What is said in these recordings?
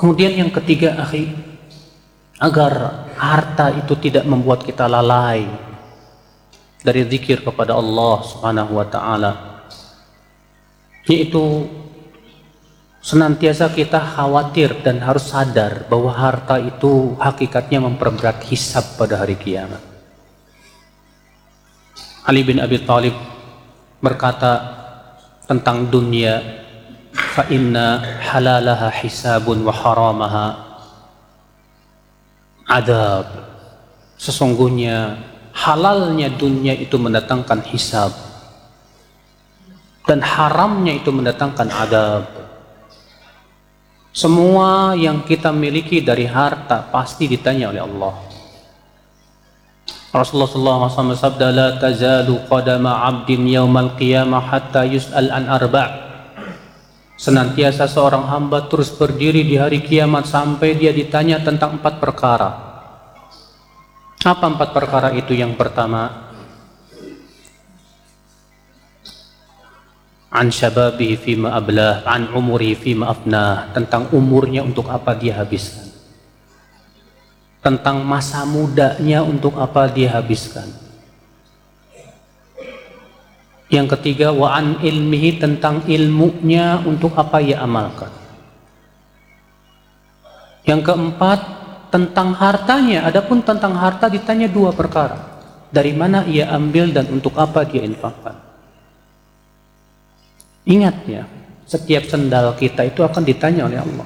Kemudian yang ketiga, akhi, agar harta itu tidak membuat kita lalai dari zikir kepada Allah Subhanahu wa taala, yaitu senantiasa kita khawatir dan harus sadar bahwa harta itu hakikatnya memperberat hisab pada hari kiamat. Ali bin Abi Thalib berkata tentang dunia, fa inna halalaha hisabun wa haramaha adab. Sesungguhnya halalnya dunia itu mendatangkan hisab dan haramnya itu mendatangkan adab. Semua yang kita miliki dari harta pasti ditanya oleh Allah. Rasulullah SAW bersabda, la tazalu qadama abdin yaumal qiyamah hatta yus'al an arba'. Senantiasa seorang hamba terus berdiri di hari kiamat sampai dia ditanya tentang 4 perkara. Apa 4 perkara itu? Yang pertama, an syababihi fima ablah, an umurihi fima afnah, tentang umurnya untuk apa dia habiskan, tentang masa mudanya untuk apa dia habiskan. Yang ketiga, wa an ilmihi, tentang ilmunya untuk apa ia amalkan. Yang keempat, tentang hartanya. Adapun tentang harta ditanya 2 perkara, dari mana ia ambil dan untuk apa dia infakkan. Ingat ya, setiap sendal kita itu akan ditanya oleh Allah.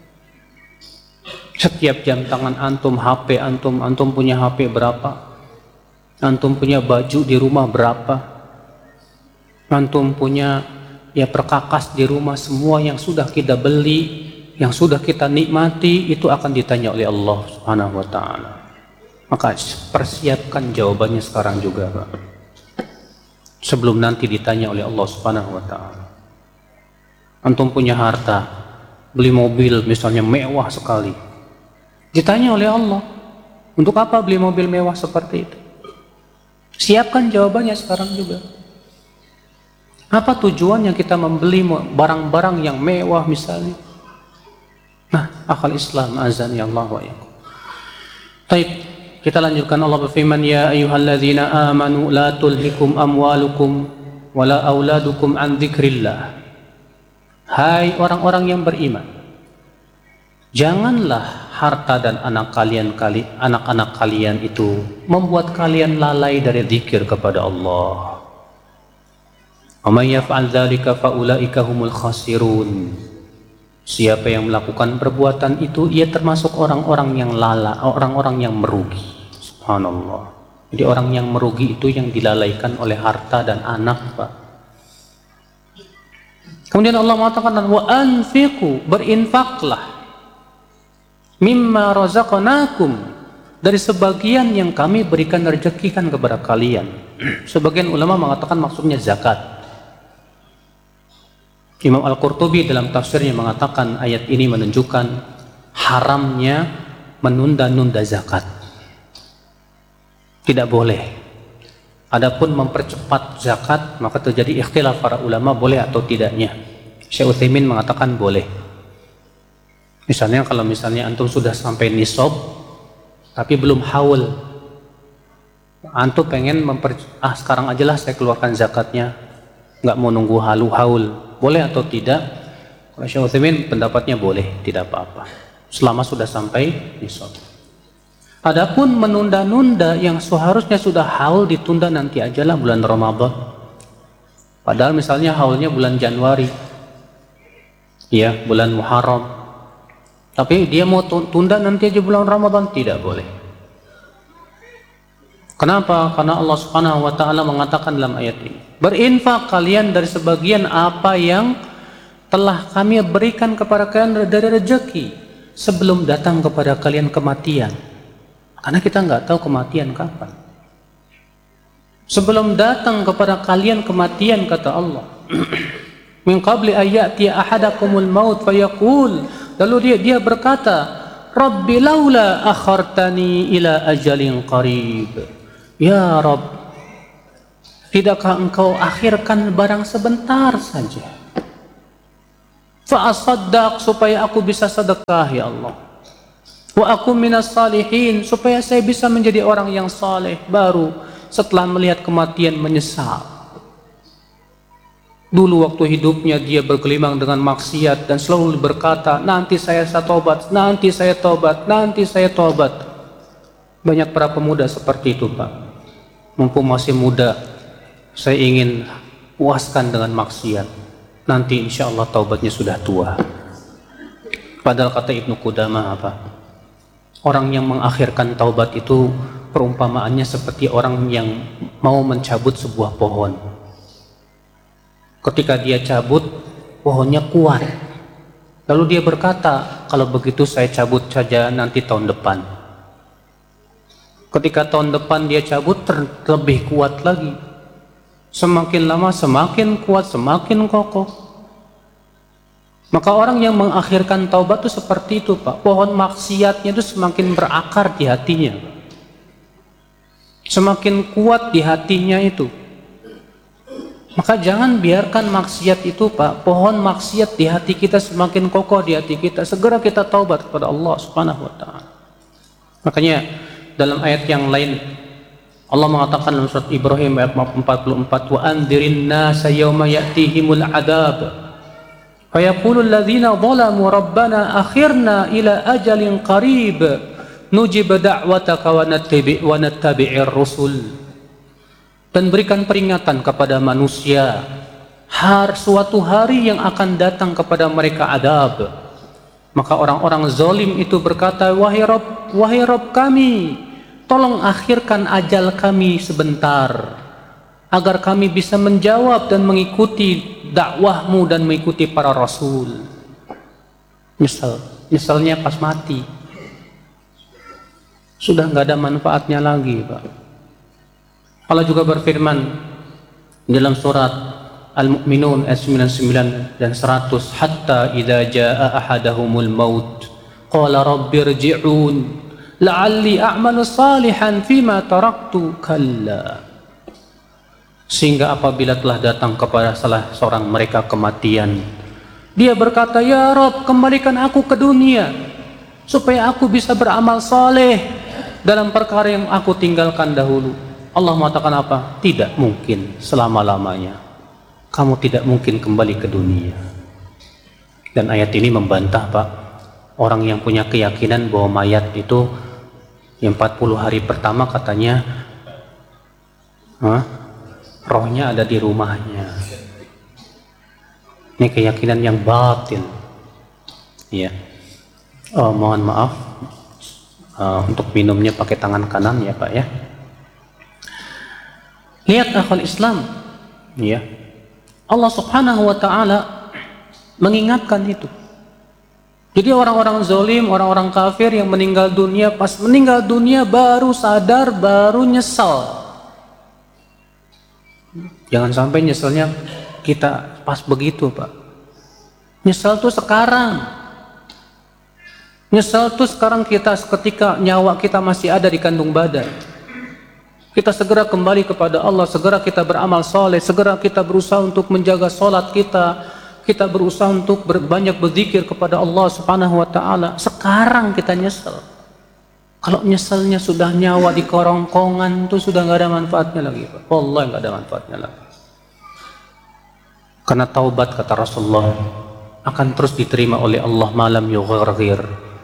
Setiap jam tangan antum, HP antum punya HP berapa? Antum punya baju di rumah berapa? Antum punya ya perkakas di rumah, semua yang sudah kita beli, yang sudah kita nikmati, itu akan ditanya oleh Allah Subhanahu wa taala. Maka persiapkan jawabannya sekarang juga, Pak. Sebelum nanti ditanya oleh Allah Subhanahu wa taala. Antum punya harta, beli mobil misalnya mewah sekali, ditanya oleh Allah, untuk apa beli mobil mewah seperti itu? Siapkan jawabannya sekarang juga. Apa tujuannya kita membeli barang-barang yang mewah misalnya? Nah, akal Islam, azan ya Allah wa yakum. Baik, kita lanjutkan. Allah berfirman, ya ayyuhalladzina amanu la tulhikum amwalukum wala auladukum an dzikrillah. Hai orang-orang yang beriman, janganlah harta dan anak-anak kalian itu membuat kalian lalai dari zikir kepada Allah. Wa may yaf'al dzalika fa ulaika humul khasirun. Siapa yang melakukan perbuatan itu, ia termasuk orang-orang yang lala, orang-orang yang merugi. Subhanallah. Jadi orang yang merugi itu yang dilalaikan oleh harta dan anak, Pak. Kemudian Allah mengatakan, wa anfiqu, berinfaklah, mimma razaqnakum, dari sebagian yang kami berikan rezekikan kepada kalian. Sebagian ulama mengatakan maksudnya zakat. Imam Al-Qurtubi dalam tafsirnya mengatakan ayat ini menunjukkan haramnya menunda-nunda zakat. Tidak boleh. Adapun mempercepat zakat, maka terjadi ikhtilaf para ulama boleh atau tidaknya. Syekh Utsaimin mengatakan boleh. Misalnya kalau antum sudah sampai nisab tapi belum haul, antum pengen sekarang aja lah saya keluarkan zakatnya, nggak mau nunggu haul, boleh atau tidak? Kalau Syekh Utsaimin pendapatnya boleh, tidak apa-apa selama sudah sampai nisab. Adapun menunda-nunda yang seharusnya sudah haul, ditunda nanti ajalah bulan Ramadan. Padahal misalnya haulnya bulan Januari, ya bulan Muharram, tapi dia mau tunda nanti aja bulan Ramadan, tidak boleh. Kenapa? Karena Allah Subhanahu wa taala mengatakan dalam ayat ini, berinfak kalian dari sebagian apa yang telah kami berikan kepada kalian dari rezeki sebelum datang kepada kalian kematian. Karena kita nggak tahu kematian kapan. Sebelum datang kepada kalian kematian, kata Allah, min qabli ayati ahadakumul maut fayaqul, lalu dia berkata, Rabbi laula akhartani ila ajalin qarib. Ya Rabb, tidakkah engkau akhirkan barang sebentar saja Fa'asaddaq, supaya aku bisa sedekah ya Allah. Wa aku minas salihin, supaya saya bisa menjadi orang yang saleh. Baru setelah melihat kematian menyesal. Dulu waktu hidupnya dia bergelimang dengan maksiat dan selalu berkata, nanti saya tobat, nanti saya tobat, nanti saya tobat. Banyak para pemuda seperti itu, Pak. Mumpung masih muda, saya ingin puaskan dengan maksiat. Nanti insya Allah taubatnya sudah tua. Padahal kata Ibnu Qudamah apa? Orang yang mengakhirkan taubat itu perumpamaannya seperti orang yang mau mencabut sebuah pohon. Ketika dia cabut, pohonnya kuat. Lalu dia berkata, kalau begitu saya cabut saja nanti tahun depan. Ketika tahun depan dia cabut, lebih kuat lagi. Semakin lama semakin kuat, semakin kokoh. Maka orang yang mengakhirkan taubat itu seperti itu, Pak. Pohon maksiatnya itu semakin berakar di hatinya. Semakin kuat di hatinya itu. Maka jangan biarkan maksiat itu, Pak, pohon maksiat di hati kita semakin kokoh di hati kita. Segera kita taubat kepada Allah Subhanahu wa taala. Makanya dalam ayat yang lain Allah mengatakan dalam surat Ibrahim ayat 44, wa andzirin nasa yauma ya'tihimul adab fa yaqulu alladziina zalamu rabbana akhirna ila ajalin qarib nujib da'wataka wa nattabi'ir rusul. Dan berikan peringatan kepada manusia suatu hari yang akan datang kepada mereka adab. Maka orang-orang zalim itu berkata, wahai Rabb kami, tolong akhirkan ajal kami sebentar agar kami bisa menjawab dan mengikuti dakwahmu dan mengikuti para rasul. Misalnya pas mati sudah nggak ada manfaatnya lagi, Pak. Allah juga berfirman dalam surat Al-Mu'minun ayat 99 dan 100, hatta idza jaa ahadahumul maut qala rabbirji'un la'alli a'malu salihan fima taraktu kalla. Sehingga apabila telah datang kepada salah seorang mereka kematian, dia berkata, ya Rabb, kembalikan aku ke dunia supaya aku bisa beramal saleh dalam perkara yang aku tinggalkan dahulu. Allah mengatakan apa? Tidak mungkin selama-lamanya. Kamu tidak mungkin kembali ke dunia. Dan ayat ini membantah, Pak, orang yang punya keyakinan bahwa mayat itu yang 40 hari pertama katanya rohnya ada di rumahnya. Ini keyakinan yang batil. Ya. Mohon maaf untuk minumnya pakai tangan kanan ya, Pak ya. Lihat akhwal Islam, ya. Allah Subhanahu wa taala mengingatkan itu. Jadi orang-orang zalim, orang-orang kafir yang meninggal dunia, pas meninggal dunia baru sadar, baru nyesal. Jangan sampai nyeselnya kita pas begitu, Pak. Nyesal tuh sekarang. Nyesal tuh sekarang kita ketika nyawa kita masih ada di kandung badan. Kita segera kembali kepada Allah, segera kita beramal soleh, segera kita berusaha untuk menjaga solat kita berusaha untuk banyak berzikir kepada Allah Subhanahu wa taala. Sekarang kita nyesel. Kalau nyeselnya sudah nyawa di kerongkongan itu sudah nggak ada manfaatnya lagi, Pak. Wallahi nggak ada manfaatnya lagi. Karena taubat kata Rasulullah akan terus diterima oleh Allah malam yugharghir.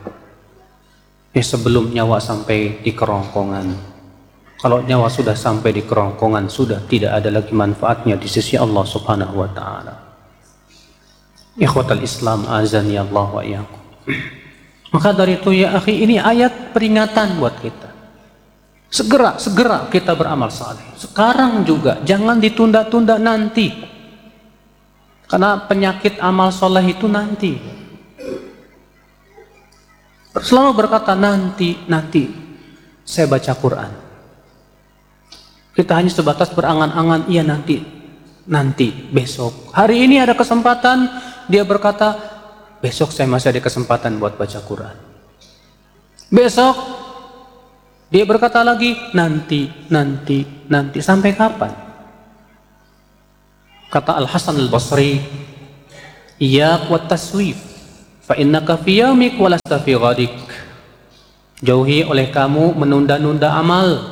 Sebelum nyawa sampai di kerongkongan. Kalau nyawa sudah sampai di kerongkongan, sudah tidak ada lagi manfaatnya di sisi Allah Subhanahu wa taala. Ikhwatal Islam, azani Allah wa iyyakum. Maka dari itu ya akhi, ini ayat peringatan buat kita. Segera kita beramal saleh. Sekarang juga, jangan ditunda-tunda nanti. Karena penyakit amal saleh itu nanti. Selalu berkata nanti saya baca Quran. Kita hanya sebatas berangan-angan, iya nanti, besok. Hari ini ada kesempatan, dia berkata, besok saya masih ada kesempatan buat baca Quran. Besok, dia berkata lagi, nanti. Sampai kapan? Kata Al-Hasan Al-Basri, Iyyak wat taswif, fa innaka fi yaumik wa lasta fi ghadik. Jauhi oleh kamu menunda-nunda amal.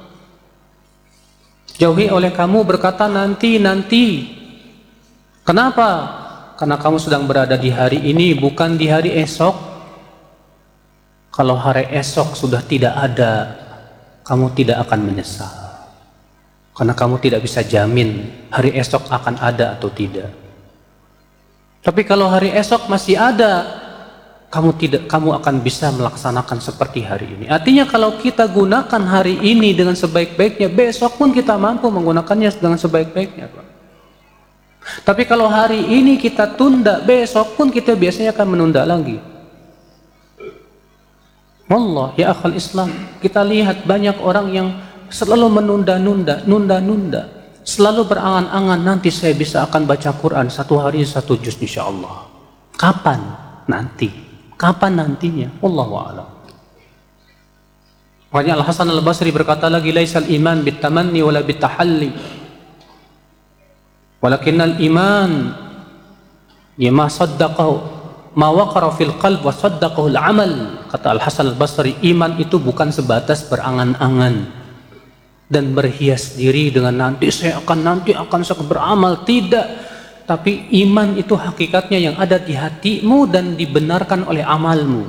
Jauhi oleh kamu berkata nanti. Kenapa? Karena kamu sedang berada di hari ini, bukan di hari esok. Kalau hari esok sudah tidak ada, kamu tidak akan menyesal. Karena kamu tidak bisa jamin hari esok akan ada atau tidak. Tapi kalau hari esok masih ada, kamu akan bisa melaksanakan seperti hari ini. Artinya kalau kita gunakan hari ini dengan sebaik-baiknya, besok pun kita mampu menggunakannya dengan sebaik-baiknya. Tapi kalau hari ini kita tunda, besok pun kita biasanya akan menunda lagi. Wallah ya akhal Islam, kita lihat banyak orang yang selalu menunda-nunda, selalu berangan-angan nanti saya bisa akan baca Quran satu hari satu juz insyaallah. Kapan? Nanti. Kapan nantinya? Wallahu a'lam. Makanya Al-Hasan Al-Basri berkata lagi, laisal iman bitamanni wala bitahalli, walakinnal iman ma saddaqahu ma waqara fil qalb wa saddaqahu al-amal. Kata Al-Hasan Al-Basri, iman itu bukan sebatas berangan-angan dan berhias diri dengan nanti akan saya beramal, tidak. Tapi iman itu hakikatnya yang ada di hatimu dan dibenarkan oleh amalmu.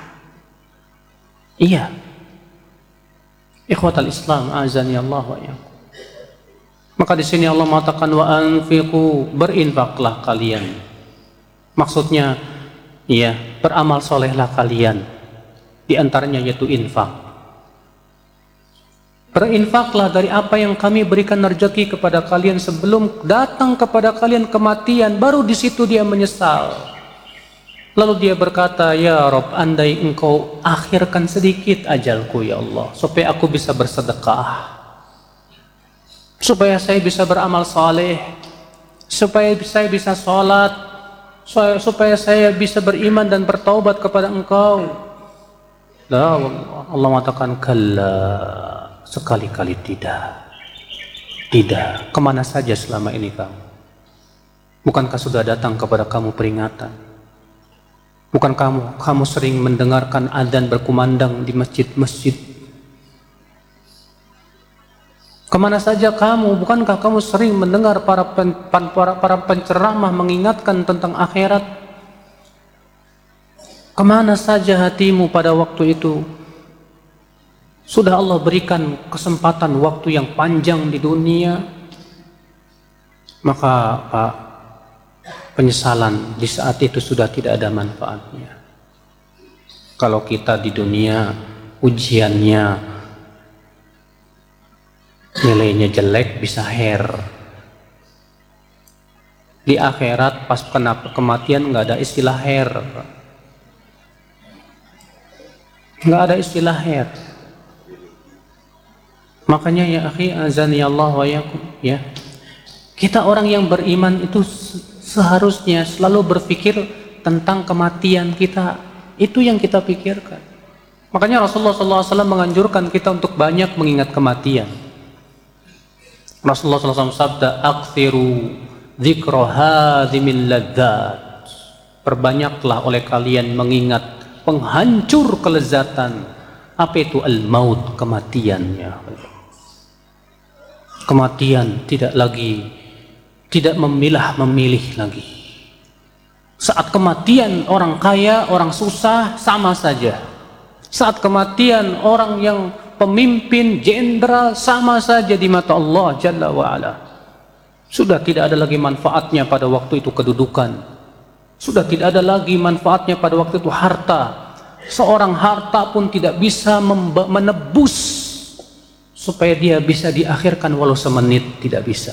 Iya. Ikhwatal Islam, azani Allah wa iyyakum. Maka di sini Allah mengatakan wa anfiqu, berinfaklah kalian. Maksudnya, iya, beramal solehlah kalian. Di antaranya yaitu infak. Berinfaklah dari apa yang kami berikan rezeki kepada kalian sebelum datang kepada kalian kematian. Baru di situ dia menyesal. Lalu dia berkata, ya Rabb, andai engkau akhirkan sedikit ajalku ya Allah, supaya aku bisa bersedekah, supaya saya bisa beramal saleh, supaya saya bisa sholat, supaya saya bisa beriman dan bertaubat kepada engkau. La, Allah mengatakan kalla, sekali-kali tidak. Kemana saja selama ini kamu? Bukankah sudah datang kepada kamu peringatan? Bukan kamu sering mendengarkan adzan berkumandang di masjid-masjid? Kemana saja kamu? Bukankah kamu sering mendengar para penceramah mengingatkan tentang akhirat? Kemana saja hatimu pada waktu itu? Sudah Allah berikan kesempatan waktu yang panjang di dunia, maka Pak, penyesalan di saat itu sudah tidak ada manfaatnya. Kalau kita di dunia ujiannya nilainya jelek bisa hair, di akhirat pas kena kematian nggak ada istilah hair, nggak ada istilah hair. Makanya ya akhi, azani Allah wa yakum, ya, kita orang yang beriman itu seharusnya selalu berpikir tentang kematian kita. Itu yang kita pikirkan. Makanya Rasulullah SAW menganjurkan kita untuk banyak mengingat kematian. Rasulullah SAW sabda, akthiru dzikra hadzimil ladzat, perbanyaklah oleh kalian mengingat penghancur kelezatan. Apa itu al-maut? Kematiannya. Kematian tidak memilih lagi. Saat kematian orang kaya, orang susah, sama saja. Saat kematian orang yang pemimpin, jenderal, sama saja di mata Allah Jalla wa'ala. Sudah tidak ada lagi manfaatnya pada waktu itu kedudukan. Sudah tidak ada lagi manfaatnya pada waktu itu harta. Seorang harta pun tidak bisa menebus supaya dia bisa diakhirkan walau semenit, tidak bisa.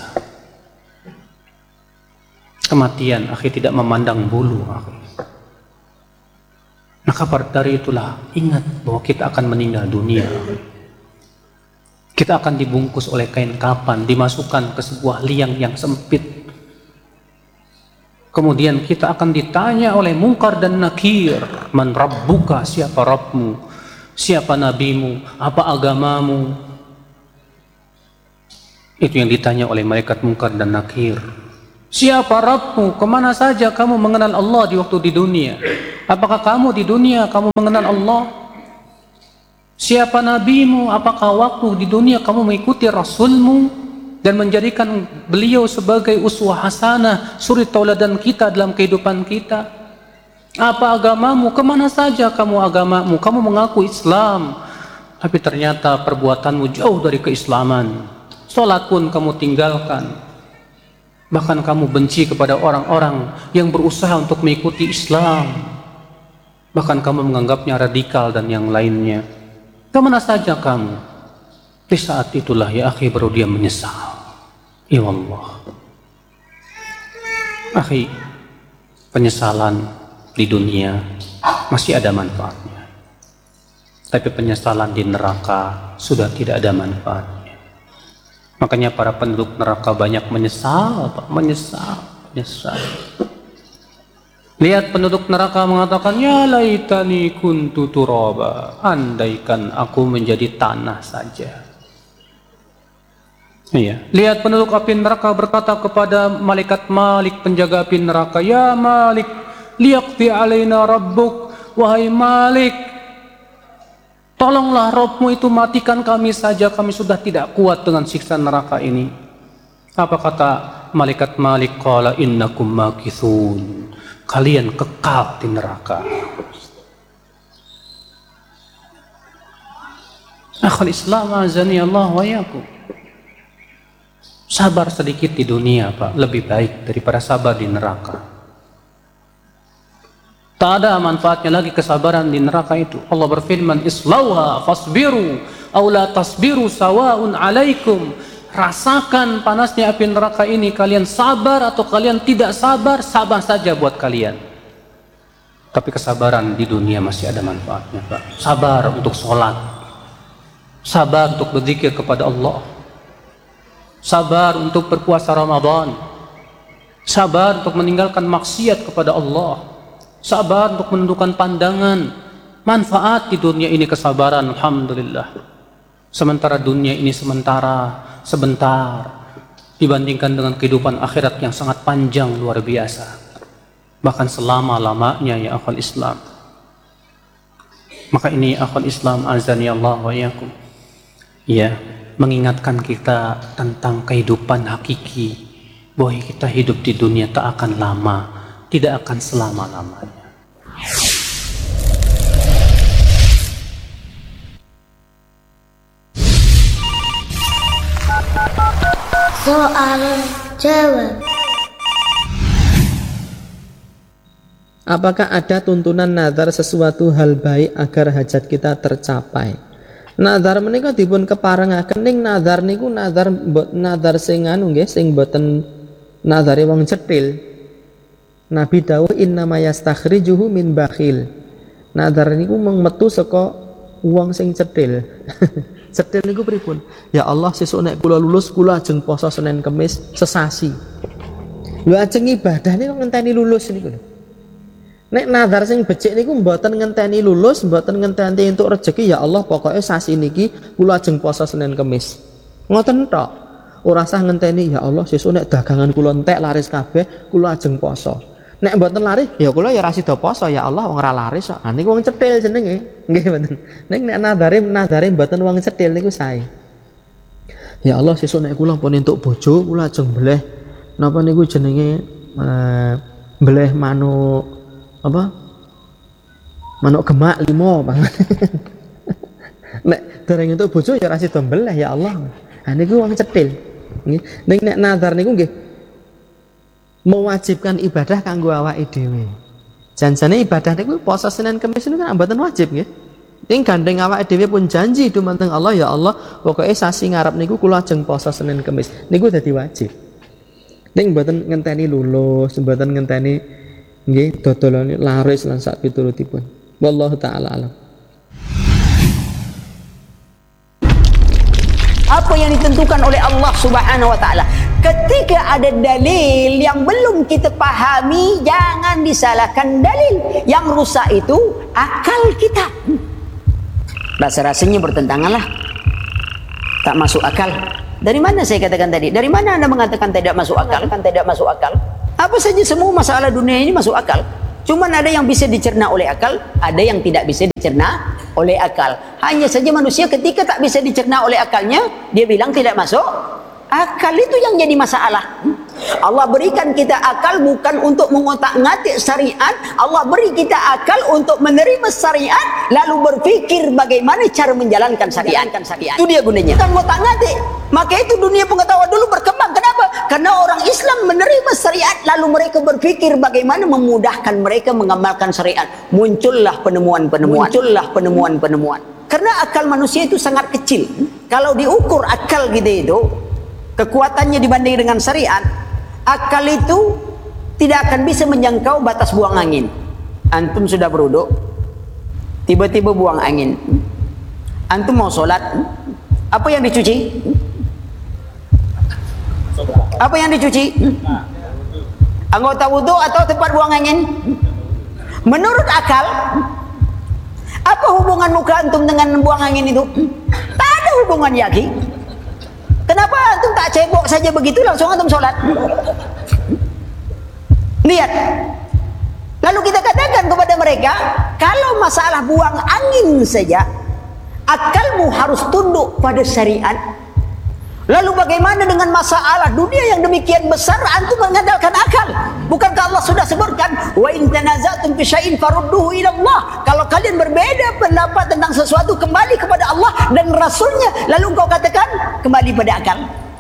Kematian akhir tidak memandang bulu akhir. Maka dari itulah ingat bahwa kita akan meninggal dunia. Kita akan dibungkus oleh kain kapan, dimasukkan ke sebuah liang yang sempit. Kemudian kita akan ditanya oleh Munkar dan Nakir, man rabbuka, siapa Rabbmu, siapa nabimu, apa agamamu. Itu yang ditanya oleh malaikat Munkar dan Nakir. Siapa Rabbmu? Kemana saja kamu mengenal Allah di waktu di dunia? Apakah kamu di dunia kamu mengenal Allah? Siapa nabimu? Apakah waktu di dunia kamu mengikuti Rasulmu dan menjadikan beliau sebagai uswah hasanah, suri tauladan kita dalam kehidupan kita? Apa agamamu? Kemana saja kamu agamamu? Kamu mengaku Islam, tapi ternyata perbuatanmu jauh dari keislaman. Salat pun kamu tinggalkan. Bahkan kamu benci kepada orang-orang yang berusaha untuk mengikuti Islam. Bahkan kamu menganggapnya radikal dan yang lainnya. Kemana saja kamu? Di saat itulah ya akhi baru dia menyesal. Ya Allah. Akhi, penyesalan di dunia masih ada manfaatnya. Tapi penyesalan di neraka sudah tidak ada manfaatnya. Makanya para penduduk neraka banyak menyesal, menyesal. Lihat penduduk neraka mengatakan, ya laitani kuntu turaba, andaikan aku menjadi tanah saja. Iya. Lihat penduduk api neraka berkata kepada malaikat Malik, penjaga api neraka, ya Malik, liyaqdi alaina rabbuk, wahai Malik, tolonglah Rabbmu itu matikan kami saja, kami sudah tidak kuat dengan siksa neraka ini. Apa kata malaikat Malik? Qala innakum makithun, kalian kekal di neraka. Akhul Islam azani Allah wa yakum. Sabar sedikit di dunia Pak, lebih baik daripada sabar di neraka. Tak ada manfaatnya lagi kesabaran di neraka itu. Allah berfirman, islauha fasbiru aw la tasbiru sawaun alaikum. Rasakan panasnya api neraka ini, kalian sabar atau kalian tidak sabar, sabar saja buat kalian. Tapi kesabaran di dunia masih ada manfaatnya Pak. Sabar untuk sholat, sabar untuk berzikir kepada Allah, sabar untuk berpuasa Ramadan, sabar untuk meninggalkan maksiat kepada Allah, sabar untuk menundukkan pandangan. Manfaat di dunia ini kesabaran, alhamdulillah. Sementara dunia ini sebentar dibandingkan dengan kehidupan akhirat yang sangat panjang, luar biasa. Bahkan selama-lamanya ya akhwal Islam. Maka ini akhwal Islam azani Allah wa yakum, ya, mengingatkan kita tentang kehidupan hakiki, bahwa kita hidup di dunia tak akan lama, tidak akan selama-lamanya. Soal jawab. Apakah ada tuntunan nazar sesuatu hal baik agar hajat kita tercapai? Nazar menika dipun keparengaken ning nazar niku nazar sing anu nggih, sing boten nazare wong cetil. Nabi dawuh innama yastakhrijuhu min bakhil. Nazar niku mung metu saka wong sing cetil. Cetil niku pripun? Ya Allah, sesuk nek kula lulus kula ajeng poso Senin Kamis sesasi. Lho ajeng ibadah niku ngenteni lulus niku. Nek nazar sing becik niku mboten ngenteni lulus, mboten ngenteni entuk rezeki, ya Allah pokoknya sasi niki kula ajeng poso Senin Kamis. Ngoten tok. Ora usah ngenteni ya Allah sesuk nek dagangan kula entek laris kabeh kula ajeng poso. Nek mboten laris ya kula ya ra sida poso, ya Allah wong ora laris kok. Ah niku wong cetil jenenge. Nggih mboten. Nek nazare mboten wong cetil niku sae. Ya Allah sesuk nek kula pun entuk bojo kula ajeng mbleh napa niku jenenge mbleh manuk apa? Manuk gemak 5 banget. Nek dereng entuk bojo ya ra sida mbleh ya Allah. Ah niku wong cetil. Nggih. Nek nazar niku nggih mewajibkan ibadah kanggo awake dhewe. Janjane ibadah niku poso Senin Kamis niku kan mboten wajib nggih. Ning gandeng awake dhewe pun janji dumateng Allah, ya Allah, pokoke sasi ngarep niku kula ajeng poso Senin Kamis. Niku dadi wajib. Ning mboten ngenteni lulus, mboten ngenteni nggih dodolan laris lan sak piturutipun. Wallahu taala alam. Apa yang ditentukan oleh Allah Subhanahu wa taala. Ketika ada dalil yang belum kita pahami, jangan disalahkan dalil. Yang rusak itu akal kita. Rasa-rasanya bertentangan lah. Tak masuk akal. Dari mana saya katakan tadi? Dari mana Anda mengatakan tidak masuk akal? Tidak masuk akal. Apa saja semua masalah dunia ini masuk akal. Cuman ada yang bisa dicerna oleh akal, ada yang tidak bisa dicerna oleh akal. Hanya saja manusia ketika tak bisa dicerna oleh akalnya, dia bilang tidak masuk akal. Itu yang jadi masalah. Allah berikan kita akal bukan untuk mengotak-ngatik syariat. Allah beri kita akal untuk menerima syariat, lalu berfikir bagaimana cara menjalankan syariat. Itu dia gunanya. Bukan ngotak-ngatik. Maka itu dunia pengetahuan dulu berkembang. Kenapa? Karena orang Islam menerima syariat, lalu mereka berfikir bagaimana memudahkan mereka mengamalkan syariat. Muncullah penemuan-penemuan. Karena akal manusia itu sangat kecil. Kalau diukur akal kita itu, kekuatannya dibanding dengan syariat, akal itu tidak akan bisa menjangkau batas buang angin. Antum sudah beruduk, tiba-tiba buang angin. Antum mau sholat, apa yang dicuci? Apa yang dicuci? Anggota wudhu atau tempat buang angin? Menurut akal, apa hubungan muka antum dengan buang angin itu? Tak ada hubungan, yaki. Kenapa antum tak cebok saja begitu langsung antum sholat? Lihat. Lalu kita katakan kepada mereka, kalau masalah buang angin saja, akalmu harus tunduk pada syariat. Lalu bagaimana dengan masalah dunia yang demikian besar, antum mengandalkan akal? Bukankah Allah sudah sebutkan, wa in tanazatum fi syai'in farudduhu ila Allah? Kalau kalian berbeda pendapat tentang sesuatu, kembali kepada Allah dan Rasulnya. Lalu engkau katakan kembali pada akal.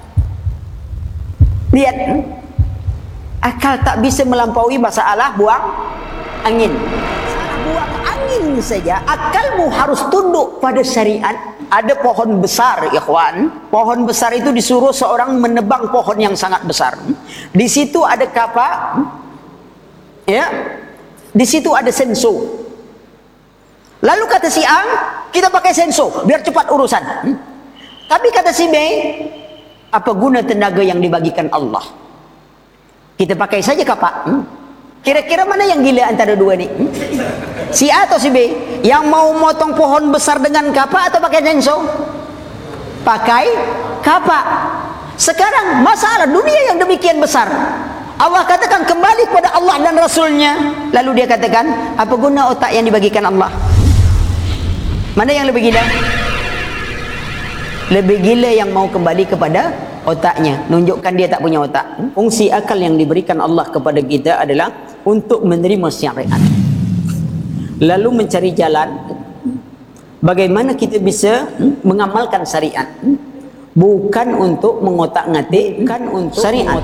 Lihat, akal tak bisa melampaui masalah buang angin. Buang angin saja, akalmu harus tunduk pada syariat. Ada pohon besar, ikhwan. Pohon besar itu disuruh seorang menebang pohon yang sangat besar. Di situ ada kapak, ya. Di situ ada senso. Lalu kata si A, kita pakai senso biar cepat urusan. Tapi kata si B, apa guna tenaga yang dibagikan Allah? Kita pakai saja kapak. Kira-kira mana yang gila antara dua ini? Si A atau si B? Yang mau motong pohon besar dengan kapak atau pakai senso? Pakai kapak. Sekarang masalah dunia yang demikian besar, Allah katakan kembali kepada Allah dan Rasulnya. Lalu dia katakan, apa guna otak yang dibagikan Allah? Mana yang lebih gila? Lebih gila yang mau kembali kepada otaknya, nunjukkan dia tak punya otak. Fungsi akal yang diberikan Allah kepada kita adalah untuk menerima syariat, lalu mencari jalan bagaimana kita bisa mengamalkan syariat, bukan untuk mengotak-ngatik, bukan untuk syariat.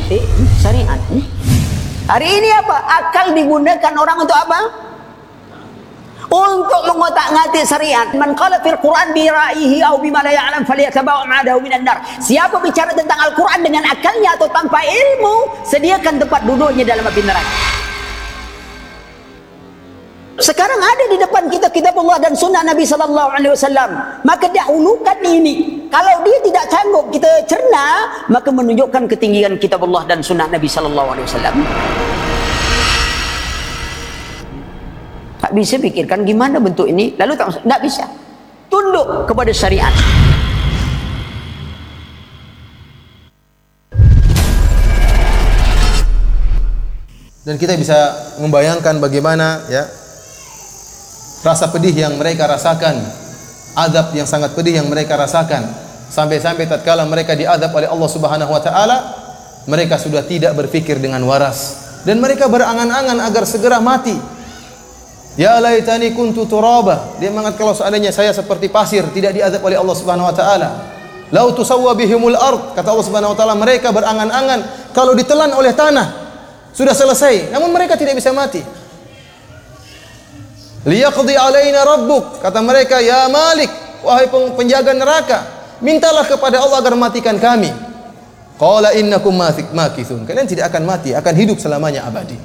Hari ini apa? Akal digunakan orang untuk apa? Untuk mengotak-ngatik syariat. Man qala fil Quran bi ra'yihi aw bima la ya'lam falyatabawa ma'adahu minan nar. Siapa bicara tentang Al-Quran dengan akalnya atau tanpa ilmu, sediakan tempat duduknya dalam api neraka. Sekarang ada di depan kita kitabullah dan sunnah Nabi sallallahu alaihi wasallam. Maka dahulukan ini. Kalau dia tidak sanggup kita cerna, maka menunjukkan ketinggian kitabullah dan sunnah Nabi sallallahu alaihi wasallam. Tak bisa pikirkan gimana bentuk ini, lalu tak bisa. Tunduk kepada syariat. Dan kita bisa membayangkan bagaimana ya rasa pedih yang mereka rasakan, azab yang sangat pedih yang mereka rasakan, sampai-sampai tatkala mereka diazab oleh Allah Subhanahu wa taala, mereka sudah tidak berfikir dengan waras dan mereka berangan-angan agar segera mati. Ya laitani kuntu turaba. Dia mengatakan, kalau seandainya saya seperti pasir, tidak diazab oleh Allah Subhanahu wa taala. Lau tusawwa bihimul ard, kata Allah Subhanahu wa taala, mereka berangan-angan kalau ditelan oleh tanah sudah selesai, namun mereka tidak bisa mati. Liyaqdi alaina rabbuk, kata mereka, ya Malik, wahai penjaga neraka, mintalah kepada Allah agar matikan kami. Qala innakum makithun, kalian tidak akan mati, akan hidup selamanya abadi.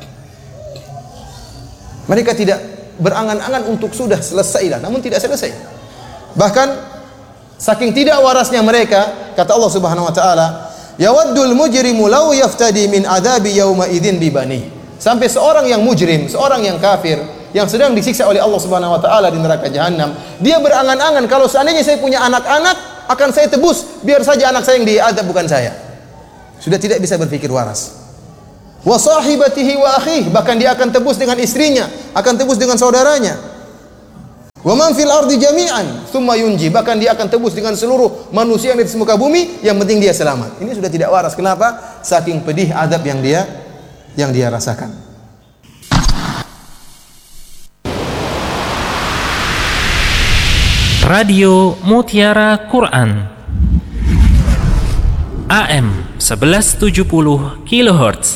Mereka tidak berangan-angan untuk sudah selesailah, namun tidak selesai. Bahkan saking tidak warasnya mereka, kata Allah Subhanahu wa taala, yawaddul mujrimu law yaftadi min adabi yauma idzin bi bani. Sampai seorang yang mujrim, seorang yang kafir yang sedang disiksa oleh Allah Subhanahu wa taala di neraka jahanam, dia berangan-angan, kalau seandainya saya punya anak-anak, akan saya tebus, biar saja anak saya yang diadab bukan saya. Sudah tidak bisa berpikir waras. Wa sahibatihi wa akhihi, bahkan dia akan tebus dengan istrinya, akan tebus dengan saudaranya. Wa man fil ardi jami'an tsumma yunji, bahkan dia akan tebus dengan seluruh manusia yang di muka bumi, yang penting dia selamat. Ini sudah tidak waras. Kenapa? Saking pedih adab yang dia rasakan. Radio Mutiara Quran AM 1170 kHz,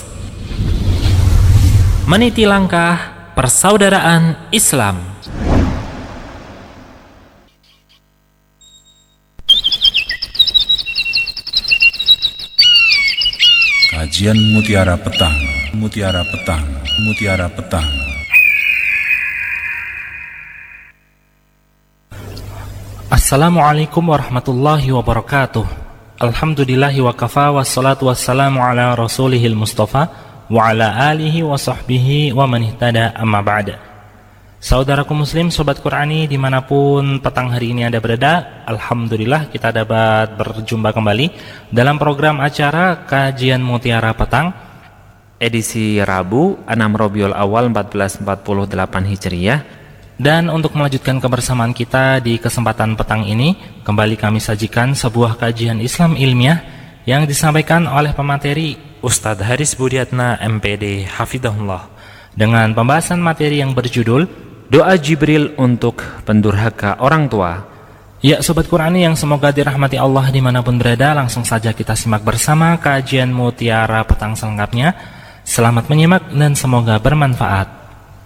meniti langkah persaudaraan Islam. Kajian Mutiara Petang, Mutiara Petang, Mutiara Petang. Assalamualaikum warahmatullahi wabarakatuh. Alhamdulillahi wa kafa, wassalatu wassalamu ala rasulihil mustafa wa ala alihi wa sahbihi wa man ihtada, amma ba'da. Saudaraku muslim, sobat Qurani dimanapun petang hari ini Anda berada, alhamdulillah kita dapat berjumpa kembali dalam program acara Kajian Mutiara Petang edisi Rabu 6 Rabiul Awal 1448 Hijriah. Dan untuk melanjutkan kebersamaan kita di kesempatan petang ini, kembali kami sajikan sebuah kajian Islam ilmiah yang disampaikan oleh pemateri Ustadz Haris Budiatna MPD Hafidahullah, dengan pembahasan materi yang berjudul Doa Jibril untuk Pendurhaka Orang Tua. Ya Sobat Qurani yang semoga dirahmati Allah dimanapun berada, langsung saja kita simak bersama kajian Mutiara Petang selengkapnya. Selamat menyimak dan semoga bermanfaat.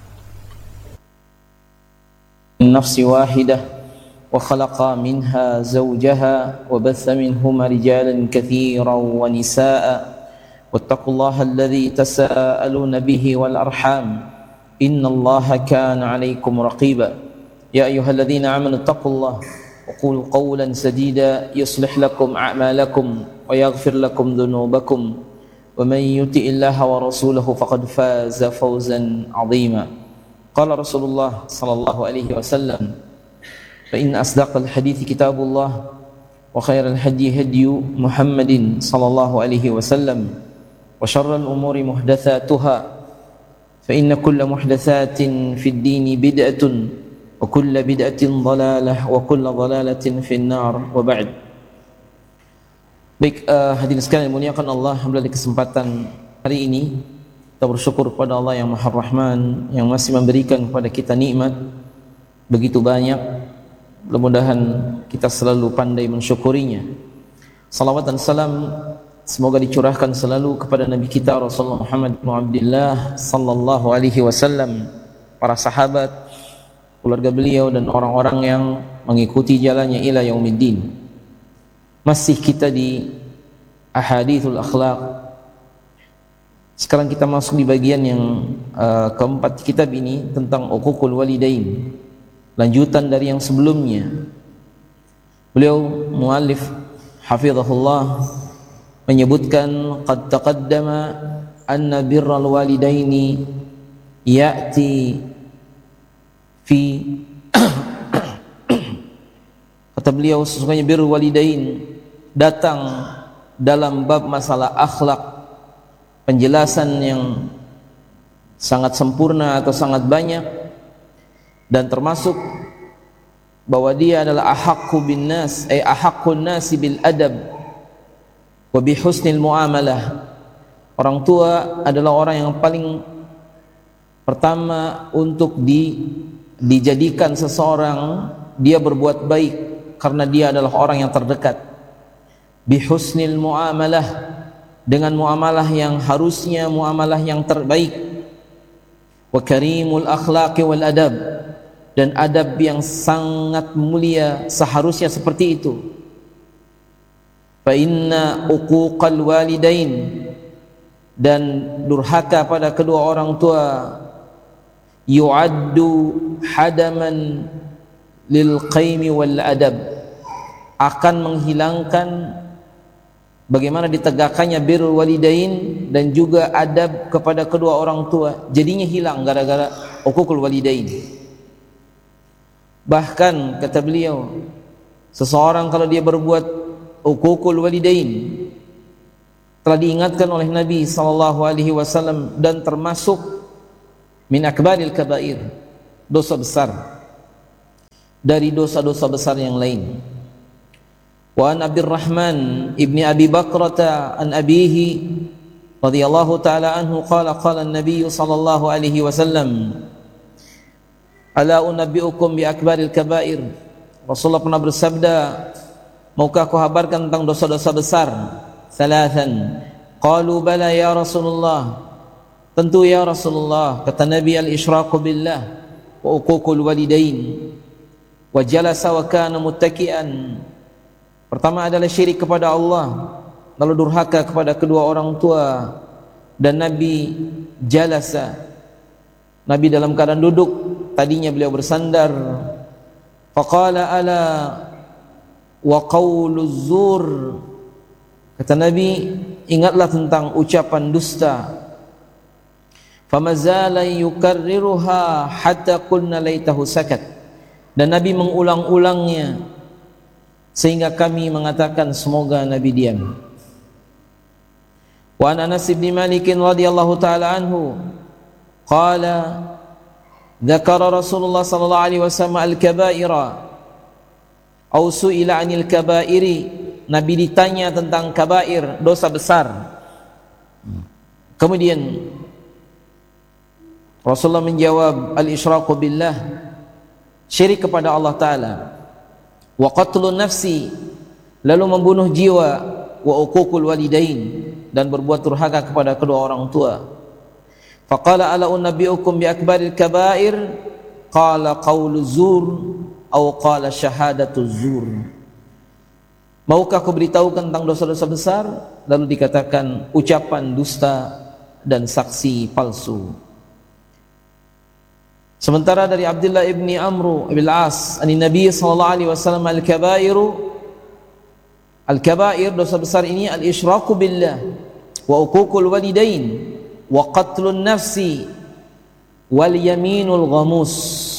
نفس واحدة وخلق منها زوجها وبث منهما رجالا كثيرا ونساء واتقوا الله الذي تساءلون به والأرحام إن الله كان عليكم رقيبا يا أيها الذين آمنوا اتقوا الله وقولوا قولا سديدا يصلح لكم أعمالكم ويغفر لكم ذنوبكم ومن يطع الله ورسوله فقد فاز فوزا عظيما. قال رسول الله صلى الله عليه وسلم فإن أصدق الحديث كتاب الله وخير الهدي هدي محمد صلى الله عليه وسلم وشر الأمور محدثاتها فإن كل محدثات في الدين بدعة وكل بدعة ضلالة وكل ضلالة في النار وبعد. Baik, hadirin sekalian dimuliakan Allah, alhamdulillah di kesempatan hari ini kita bersyukur kepada Allah yang Maha Rahman yang masih memberikan kepada kita nikmat begitu banyak. Mudah-mudahan kita selalu pandai mensyukurinya. Salawat dan salam semoga dicurahkan selalu kepada Nabi kita Rasulullah Muhammad bin Abdullah sallallahu alaihi wasallam, para sahabat, keluarga beliau dan orang-orang yang mengikuti jalannya ila yaumiddin. Masih kita di ahadithul akhlaq. Sekarang kita masuk di bagian yang keempat kitab ini tentang uququl walidain, lanjutan dari yang sebelumnya. Beliau muallif hafizahullah menyebutkan qad taqaddama anna birral walidaini ya'ti fi kata beliau sesungguhnya birrul walidain datang dalam bab masalah akhlak, penjelasan yang sangat sempurna atau sangat banyak, dan termasuk bahwa dia adalah ahaqqu bin nas, ay ahaqqun nasi bil adab wa bi husnil muamalah. Orang tua adalah orang yang paling pertama untuk dijadikan seseorang dia berbuat baik karena dia adalah orang yang terdekat. Bi husnil muamalah, dengan muamalah yang harusnya muamalah yang terbaik. Wa karimul akhlaqi wal adab, dan adab yang sangat mulia seharusnya seperti itu. Fa inna uquqal walidain, dan durhaka pada kedua orang tua, yu'addu hadaman lil qaimi wal adab, akan menghilangkan bagaimana ditegakkannya birrul walidain dan juga adab kepada kedua orang tua, jadinya hilang gara-gara uququl walidain. Bahkan kata beliau, Seseorang kalau dia berbuat uququl walidain, telah diingatkan oleh Nabi SAW, dan termasuk min akbaril kabair, dosa besar dari dosa-dosa besar yang lain. Wa an Abdurrahman ibni Abi Bakrata an abihi radhiyallahu ta'ala anhu qala qala an-nabiy sallallahu alaihi wasallam, ala unabbiukum bi akbaril kabair. Rasulullah pernah bersabda, maukah aku kabarkan tentang dosa-dosa besar? Thalathan. Qalu bala ya Rasulullah. Tentu ya Rasulullah. Kata Nabi, al-isyraku billah wa uququl walidain wa jalasa wa kana muttaki'an. Pertama adalah syirik kepada Allah, lalu durhaka kepada kedua orang tua, dan Nabi jalasa, Nabi dalam keadaan duduk, tadinya beliau bersandar. Faqala ala wa qawluz zur. Kata Nabi, ingatlah tentang ucapan dusta. Famazala yukarriruha hatta qulna laitahu sakat. Dan Nabi mengulang-ulangnya sehingga kami mengatakan semoga Nabi diam. Wa an Anas bin Malik radhiyallahu taala anhu qala dzakara Rasulullah sallallahu alaihi wasallam al-kaba'ira aw su'ila 'anil kaba'iri. Nabi ditanya tentang kabair, dosa besar. Kemudian Rasulullah menjawab, al-isyraku billah, syirik kepada Allah Ta'ala, wa qatlun nafsi, lalu membunuh jiwa, wa uququl walidain, dan berbuat durhaka kepada kedua orang tua. Faqala ala unabbiukum bi akbaril kabair, qala qawlu zur atau qala syahadatu zur. Maukah aku beritahukan tentang dosa-dosa besar? Lalu dikatakan ucapan dusta dan saksi palsu. Sementara dari Abdullah ibni Amru ibn al-As an Nabi sallallahu alaihi wasallam, al-kabair, dosa besar ini, al-isyraku billah wa uququl walidain wa qatlun nafsi wal yaminul ghamus.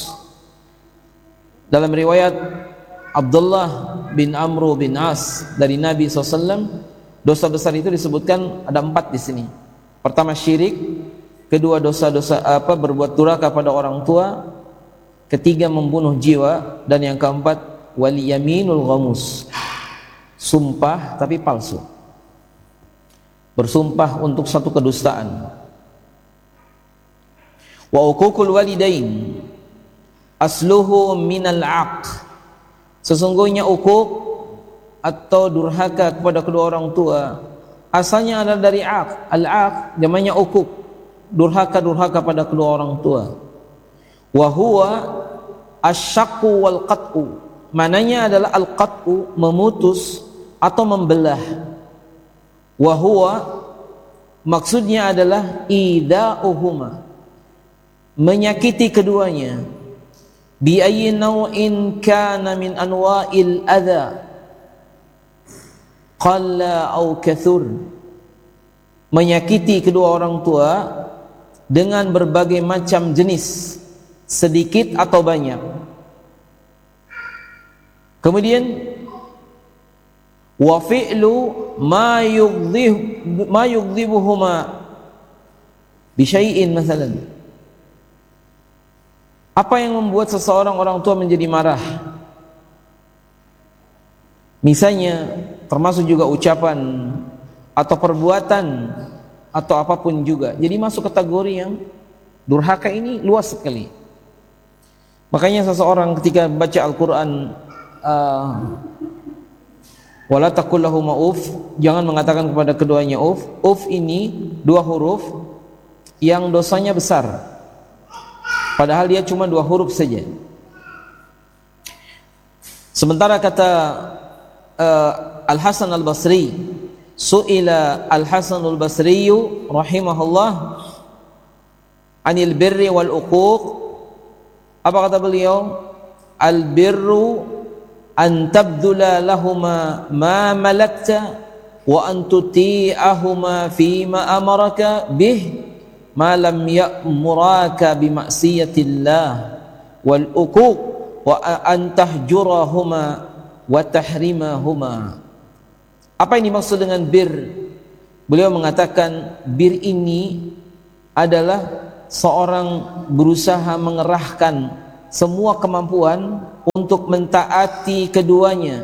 Dalam riwayat Abdullah bin Amru bin As dari Nabi SAW, dosa besar itu disebutkan ada 4 di sini. Pertama syirik, kedua dosa-dosa berbuat durhaka pada orang tua, ketiga membunuh jiwa, dan yang keempat wal yaminul ghamus, sumpah tapi palsu, bersumpah untuk satu kedustaan. Wa uququl walidain asluhu minal aq. Sesungguhnya uquq atau durhaka kepada kedua orang tua asalnya adalah dari aq. Al-aq namanya uquq, durhaka pada kedua orang tua. Wa huwa asyaqqu wal qat'u. Mananya adalah al-qat'u, memutus atau membelah. Wa huwa, maksudnya adalah ida'uhuma, menyakiti keduanya. Bi ayyi naw'in kana min anwa'il adha qalla au kathur, menyakiti kedua orang tua dengan berbagai macam jenis, sedikit atau banyak. Kemudian wa fi'lu ma yughdhibuhuma bi syai'in mathalan. Apa yang membuat seseorang orang tua menjadi marah? Misalnya, termasuk juga ucapan atau perbuatan atau apapun juga. Jadi masuk kategori yang durhaka ini luas sekali. Makanya seseorang ketika baca Al-Quran, wala taqul lahuma uf, jangan mengatakan kepada keduanya uf. Uf ini 2 huruf yang dosanya besar, padahal dia cuma 2 huruf saja. Sementara kata Al-Hasan Al-Basri, su'ila Al-Hasan Al-Basri rahimahullah anil birri wal uquq. Apa kata beliau? Al-birru an tabdula lahuma ma malakta wa an tuti'ahuma fima amaraka bih ma lam ya'muraka bi ma'siyatillah, wal uquq wa an tahjurahuma wa tahrimahuma. Apa yang dimaksud dengan bir? Beliau mengatakan bir ini adalah seorang berusaha mengerahkan semua kemampuan untuk mentaati keduanya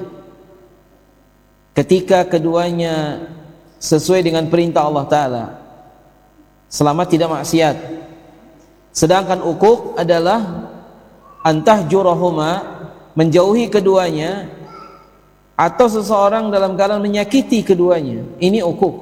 ketika keduanya sesuai dengan perintah Allah Ta'ala, selama tidak maksiat. Sedangkan ukuk adalah antahjurahuma, menjauhi keduanya, atau seseorang dalam keadaan menyakiti keduanya. Ini ukuk.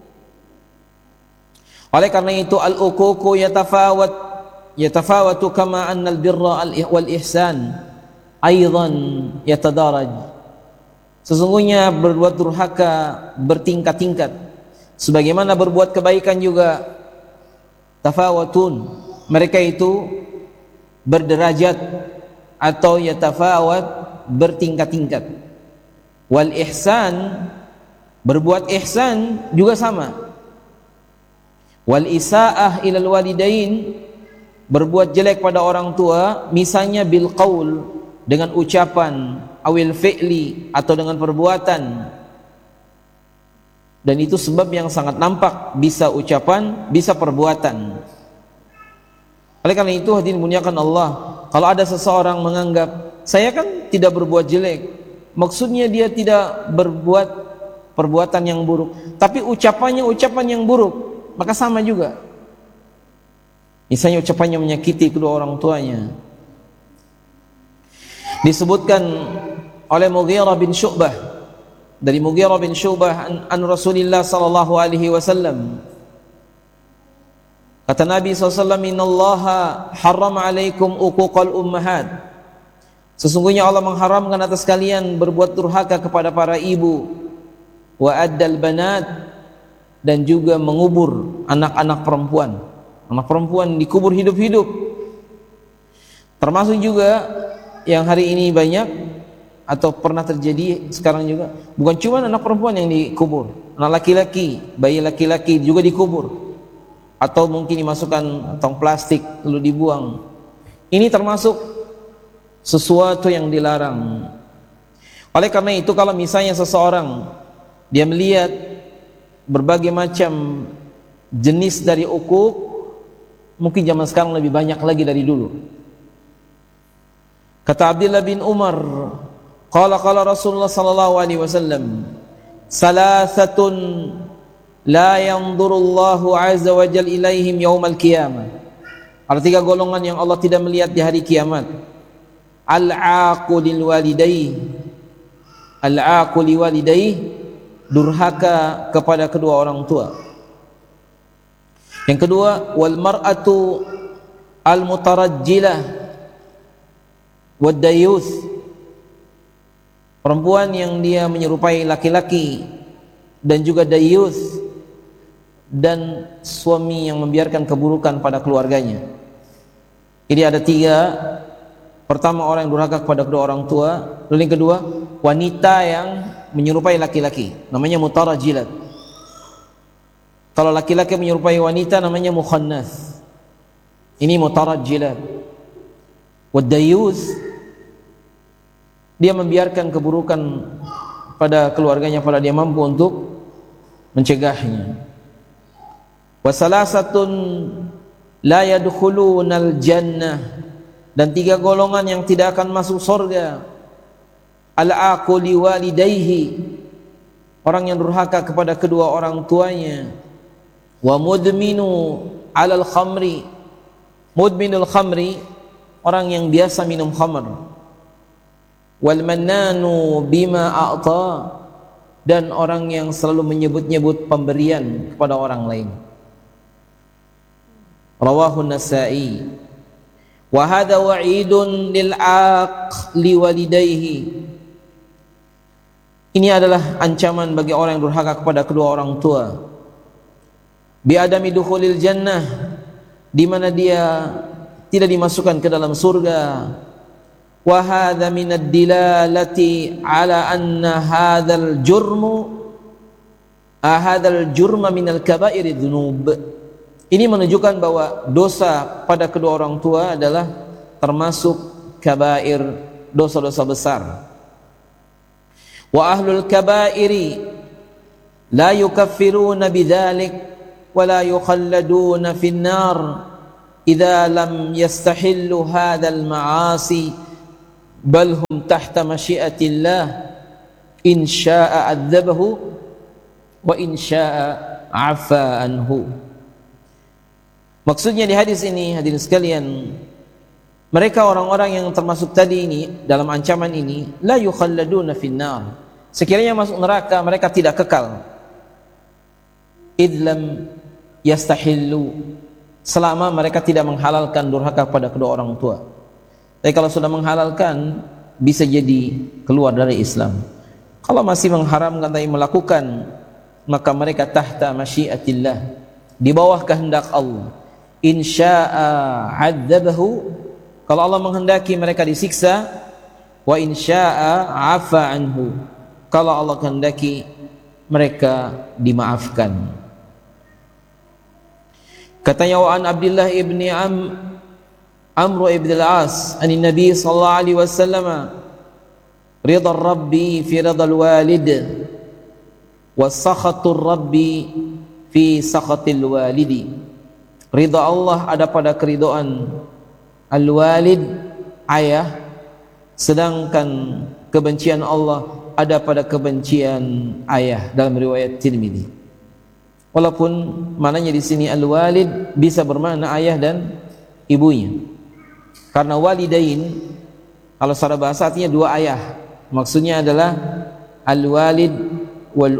Oleh karena itu al-ukuku yatafawatu kama anna al-birra wal ihsan aidan yatadaraj. Sesungguhnya berbuat durhaka bertingkat-tingkat, sebagaimana berbuat kebaikan juga tafawatun, mereka itu berderajat atau yatafawat, bertingkat-tingkat. Wal ihsan, berbuat ihsan juga sama. Wal isaah ilal walidain, berbuat jelek pada orang tua, misalnya bil qaul, dengan ucapan, awil fi'li, atau dengan perbuatan. Dan itu sebab yang sangat nampak, bisa ucapan, bisa perbuatan. Oleh karena itu hadirin muliakan Allah, kalau ada seseorang menganggap saya kan tidak berbuat jelek, maksudnya dia tidak berbuat perbuatan yang buruk, tapi ucapannya ucapan yang buruk, maka sama juga. Misalnya ucapannya menyakiti kedua orang tuanya. Disebutkan oleh Mughirah bin Syu'bah, dari Mughirah bin Syu'bah an Rasulillah sallallahu alaihi wasallam, kata Nabi SAW, innallaha harrama alaikum uquqal ummahat, sesungguhnya Allah mengharamkan atas kalian berbuat durhaka kepada para ibu, wa addal banat, dan juga mengubur anak-anak perempuan. Anak perempuan dikubur hidup-hidup. Termasuk juga yang hari ini banyak atau pernah terjadi sekarang juga, bukan cuma anak perempuan yang dikubur, anak laki-laki, bayi laki-laki juga dikubur, atau mungkin dimasukkan tong plastik lalu dibuang. Ini termasuk sesuatu yang dilarang. Oleh karena itu kalau misalnya seseorang dia melihat berbagai macam jenis dari ukuk, mungkin zaman sekarang lebih banyak lagi dari dulu. Kata Abdullah bin Umar, qala Rasulullah sallallahu alaihi wasallam, salasatun la yanzurullahu azza wa jalla ilaihim yaumal qiyamah. Ada 3 golongan yang Allah tidak melihat di hari kiamat. Al-aqulil walidayh, al-aquli walidayh, durhaka kepada kedua orang tua. Yang kedua, wal mar'atu al-mutarajjilah wad dayuth, perempuan yang dia menyerupai laki-laki, dan juga dayuth, dan suami yang membiarkan keburukan pada keluarganya. Jadi ada 3. Pertama, orang yang durhaka kepada kedua orang tua. Lalu yang kedua, wanita yang menyerupai laki-laki, namanya mutarajjilat. Kalau laki-laki menyerupai wanita namanya mukhannas. Ini mutarajjilat. Wadayuth, dia membiarkan keburukan pada keluarganya pada dia mampu untuk mencegahnya. Wasalasatun la yadkhulunal jannah, dan 3 golongan yang tidak akan masuk surga. Al-aquli walidayhi, orang yang durhaka kepada kedua orang tuanya. Wa mudminu alal khamri, mudminul khamri, orang yang biasa minum khamr. Wal mannanu bima a'ta, dan orang yang selalu menyebut-nyebut pemberian kepada orang lain. Rawahu Nasa'i. Wa hadha wa'idun lil aqli walidayhi. Ini adalah ancaman bagi orang yang durhaka kepada kedua orang tua. Bi adami dukhulil jannah, di mana dia tidak dimasukkan ke dalam surga. Wa hadza min ad-dilalati ala anna hadzal jurma min al-kaba'iri dzunub. Ini menunjukkan bahwa dosa pada kedua orang tua adalah termasuk kabair, dosa-dosa besar. وأهل الكبائر لا يكفرون بذلك ولا يخلدون في النار إذا لم يستحلوا هذا المعاصي بل هم تحت مشيئة الله إن شاء عذبه وإن شاء عفا عنه. Maksudnya di hadis ini, hadirin sekalian, mereka orang-orang yang termasuk tadi ini dalam ancaman ini, la yukhalladuna finnar. Sekiranya masuk neraka mereka tidak kekal. Idlam yastahillu, selama mereka tidak menghalalkan durhaka pada kedua orang tua. Tapi kalau sudah menghalalkan bisa jadi keluar dari Islam. Kalau masih mengharamkan tapi melakukan, maka mereka tahta masyiatillah, di bawah kehendak Allah. In syaa 'adzabahu, kalau Allah menghendaki mereka disiksa, wa in syaa 'afa anhu, kalau Allah kehendaki mereka dimaafkan. Katanya wa an Abdullah ibni Amr ibn al-As an Nabi sallallahu alaihi wasallam, ridha rabbi fi ridha al-walid wa sakhatur rabbi fi sakhatil walidi. Ridha Allah ada pada keridhaan al-walid, ayah, sedangkan kebencian Allah ada pada kebencian ayah dalam riwayat Tirmidzi. Walaupun maknanya di sini al-walid bisa bermakna ayah dan ibunya. Karena walidain kalau secara bahasa artinya dua ayah. Maksudnya adalah al-walid wal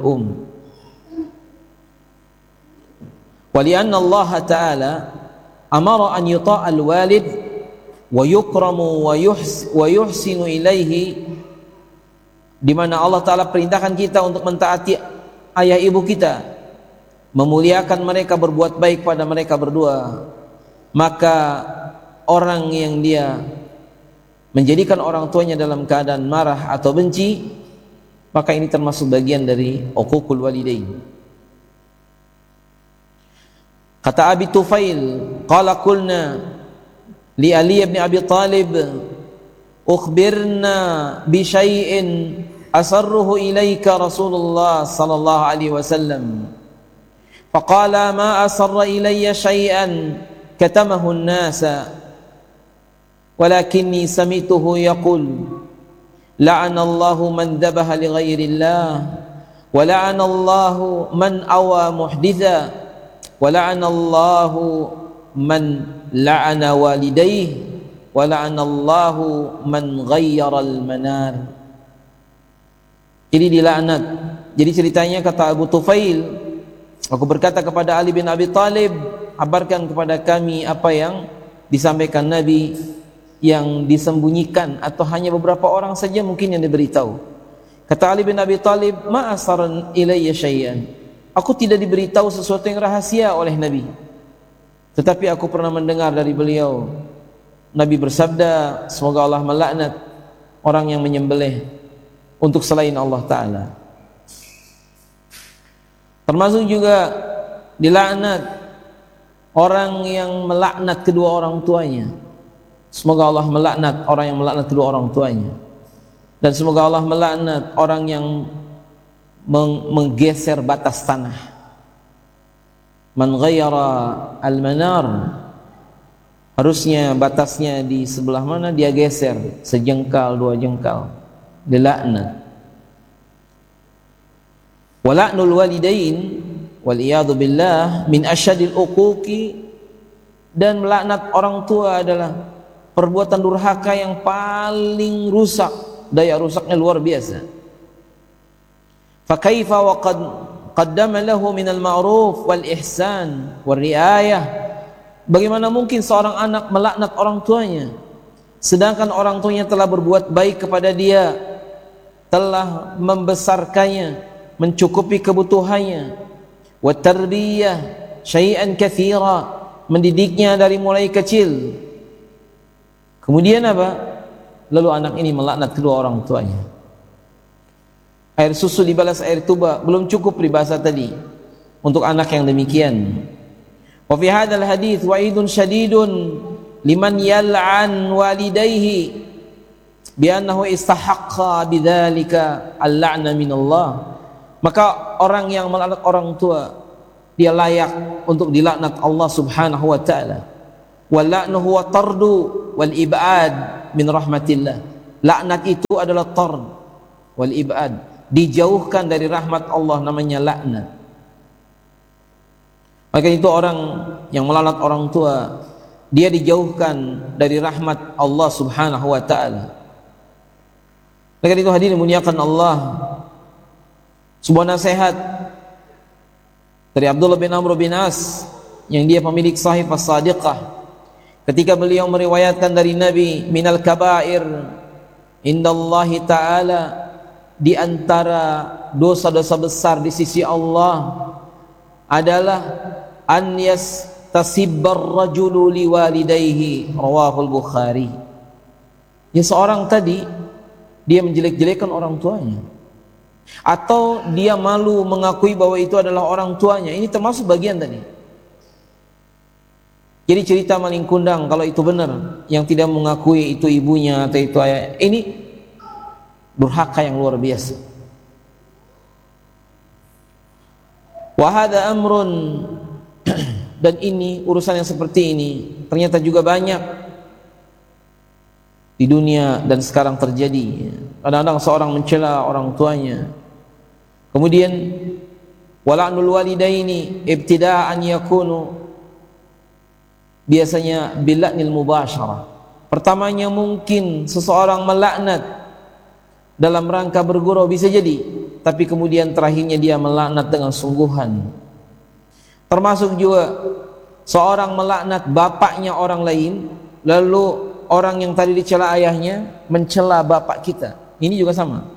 Walianna Allah Ta'ala amara an yuta' al-walid wa yukramu wa yuhsinu ilaihi, di mana Allah Ta'ala perintahkan kita untuk mentaati ayah ibu kita, memuliakan mereka, berbuat baik pada mereka berdua. Maka orang yang dia menjadikan orang tuanya dalam keadaan marah atau benci, maka ini termasuk bagian dari uququl walidain. Kata Abi Tufail, qala qulna li Ali ibn Abi Talib, ukhbirna bi syai'in asarruhu ilaika Rasulullah sallallahu alaihi wasallam. Faqala ma asarra ilayya syai'an katamahu an-nasa walakinni samituhu yaqul la'ana Allahu man dhabaha li ghairillah wa la'ana Allahu man awa muhditha wa la'ana Allahu man la'ana walidayhi wa la'ana Allahu man ghayyara al-manar. Jadi dilaknat. Jadi ceritanya kata Abu Tufail, aku berkata kepada Ali bin Abi Talib, kabarkan kepada kami apa yang disampaikan Nabi yang disembunyikan atau hanya beberapa orang saja mungkin yang diberitahu. Kata Ali bin Abi Talib, ma asaran ilayya syai'an, aku tidak diberitahu sesuatu yang rahasia oleh Nabi, tetapi aku pernah mendengar dari beliau Nabi bersabda, semoga Allah melaknat orang yang menyembelih untuk selain Allah Ta'ala. Termasuk juga dilaknat orang yang melaknat kedua orang tuanya. Semoga Allah melaknat orang yang melaknat kedua orang tuanya. Dan semoga Allah melaknat orang yang menggeser batas tanah. Man ghayyara al-manar, harusnya batasnya di sebelah mana dia geser sejengkal dua jengkal, dilaknat. Wala'nul walidain wal iyadu billah min asyadil uquqi, dan melaknat orang tua adalah perbuatan durhaka yang paling rusak, daya rusaknya luar biasa. Fa kaifa wa qad qaddama lahu min al-ma'ruf wal ihsan wal riayah, bagaimana mungkin seorang anak melaknat orang tuanya sedangkan orang tuanya telah berbuat baik kepada dia, telah membesarkannya, mencukupi kebutuhannya, wa tarbiyah syai'an katsira, mendidiknya dari mulai kecil. Kemudian apa? Lalu anak ini melaknat kedua orang tuanya. Air susu dibalas air tuba, belum cukup peribahasa tadi untuk anak yang demikian. Wa fi hadzal hadits wa'idun syadidun liman yal'an walidayhi, bi annahu istahaqqa bidzalika al-la'na min Allah, maka orang yang melaknat orang tua dia layak untuk dilaknat Allah Subhanahu wa taala. Wal la'nu huwa tardu wal ib'ad min rahmatillah. Laknat itu adalah tard wal ib'ad, dijauhkan dari rahmat Allah, namanya laknat. Maka itu orang yang melaknat orang tua dia dijauhkan dari rahmat Allah Subhanahu wa taala. Maka itu hadirin muliakan Allah, sebuah nasihat dari Abdullah bin Amr bin As yang dia pemilik Sahih As-Sadiqah, ketika beliau meriwayatkan dari Nabi, minal kabair indallahi ta'ala, di antara dosa-dosa besar di sisi Allah adalah an yastasibbar rajulu liwalidayhi, rawahul Bukhari. Ya, seorang tadi dia menjelek-jelekan orang tuanya, atau dia malu mengakui bahwa itu adalah orang tuanya. Ini termasuk bagian tadi. Jadi cerita maling kundang kalau itu benar, yang tidak mengakui itu ibunya atau itu ayah, ini durhaka yang luar biasa. Wa hadza amrun, dan ini urusan yang seperti ini ternyata juga banyak di dunia dan sekarang terjadi. Kadang-kadang seorang mencela orang tuanya. Kemudian wala'nul walidaini ibtida'an yakunu, biasanya bila'nil mubasyarah. Pertamanya mungkin seseorang melaknat dalam rangka bergurau, bisa jadi, tapi kemudian terakhirnya dia melaknat dengan sungguhan. Termasuk juga seorang melaknat bapaknya orang lain, lalu orang yang tadi dicela ayahnya mencela bapak kita. Ini juga sama.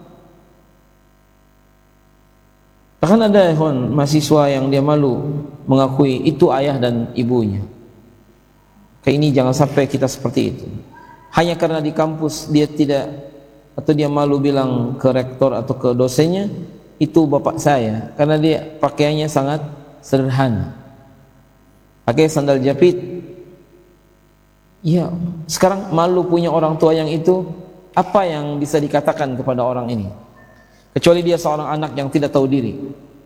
Bahkan ada mahasiswa yang dia malu mengakui itu ayah dan ibunya. Kayak ini jangan sampai kita seperti itu. Hanya karena di kampus dia tidak, atau dia malu bilang ke rektor atau ke dosennya, itu bapak saya, karena dia pakaiannya sangat sederhana, pakai sandal jepit. Ya, sekarang malu punya orang tua yang itu, apa yang bisa dikatakan kepada orang ini? Kecuali dia seorang anak yang tidak tahu diri.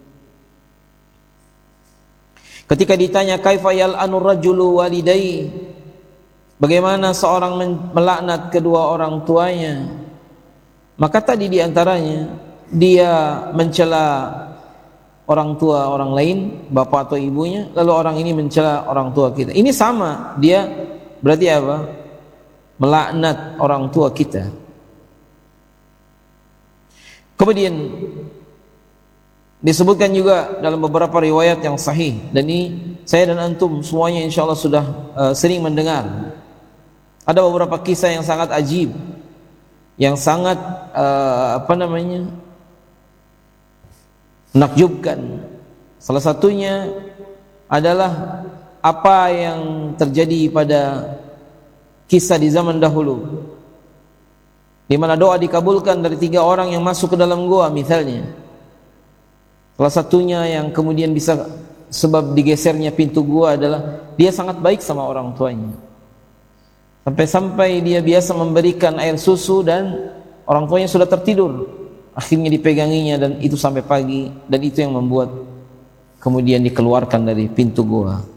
Ketika ditanya kaifa yal'anur rajulu walidayhi, bagaimana seorang melaknat kedua orang tuanya, maka tadi diantaranya dia mencela orang tua orang lain, bapak atau ibunya, lalu orang ini mencela orang tua kita. Ini sama, dia berarti apa? Melaknat orang tua kita. Kemudian disebutkan juga dalam beberapa riwayat yang sahih, dan ini saya dan antum semuanya insyaallah sudah sering mendengar. Ada beberapa kisah yang sangat ajib, yang sangat menakjubkan. Salah satunya adalah apa yang terjadi pada kisah di zaman dahulu, di mana doa dikabulkan dari 3 orang yang masuk ke dalam gua misalnya. Salah satunya yang kemudian bisa sebab digesernya pintu gua adalah dia sangat baik sama orang tuanya, sampai-sampai dia biasa memberikan air susu dan orang tuanya sudah tertidur, akhirnya dipeganginya dan itu sampai pagi, dan itu yang membuat kemudian dikeluarkan dari pintu gua.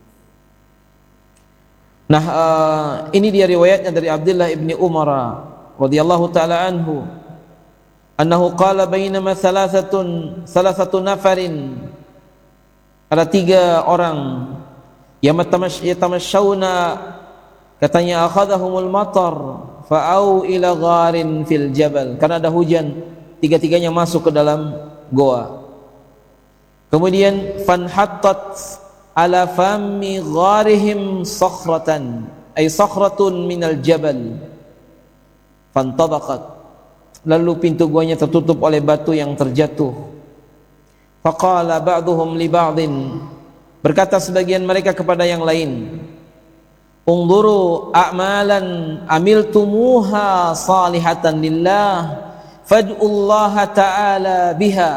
Nah, ini dia riwayatnya dari Abdullah ibni Umar radhiyallahu taala anhu, annahu qala bainama salasatu nafarin, ada 3 orang yatamasyauna, katanya akhadhahumul matar fa'au ila gharin fil jabal, karena ada hujan, 3-tiganya masuk ke dalam goa. Kemudian fanhattat ala fammi gharihim sakhratan, ay sakhratun minal jabal fantabaqat, lalu pintu guanya tertutup oleh batu yang terjatuh. Faqala ba'duhum li ba'din, berkata sebagian mereka kepada yang lain, unzuru a'malan amiltumuha salihatan lillah fad'ullaha ta'ala biha